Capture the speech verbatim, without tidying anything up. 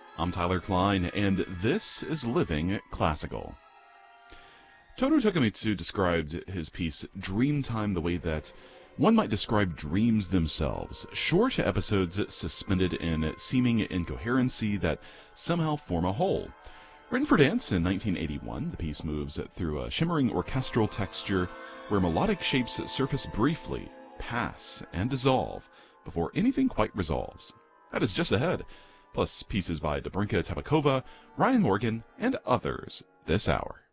I'm Tyler Klein, and this is Living Classical. Toru Tokumitsu described his piece Dreamtime the way that one might describe dreams themselves, short episodes suspended in seeming incoherency that somehow form a whole. Written for dance in nineteen eighty-one, the piece moves through a shimmering orchestral texture where melodic shapes surface briefly, pass, and dissolve before anything quite resolves. That is just ahead, plus pieces by Dobrinka Tabakova, Ryan Morgan, and others this hour.